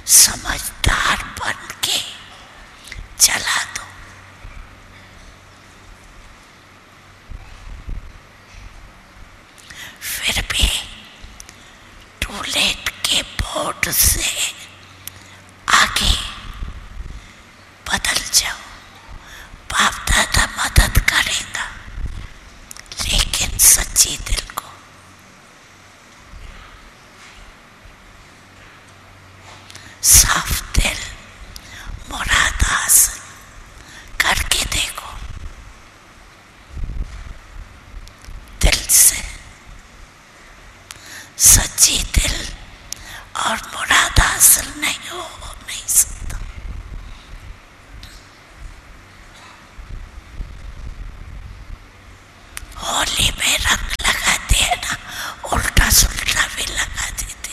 समझदार बन के चला दो। फिर भी टूलेट के बोर्ड से आगे बदल जाओ, बाप दादा मदद करेगा, लेकिन सच्ची दिल को। साफ दिल, मुराद हासिल करके देखो, दिल से। सच्ची दिल और मुराद हासिल नहीं हो नहीं सकता। होली में रंग लगाते हैं ना, उल्टा सुल्टा भी लगा देते।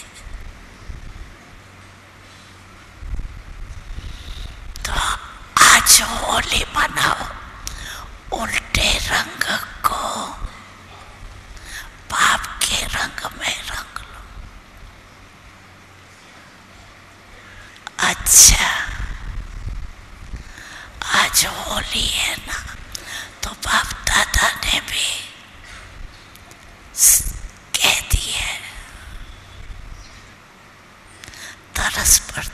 तो आज होली मनाओ, उल्टे रंग को पाप के रंग में रंग लो। अच्छा, आज होली है ना, तो बाप दादा ने भी कह दिया, तरस पर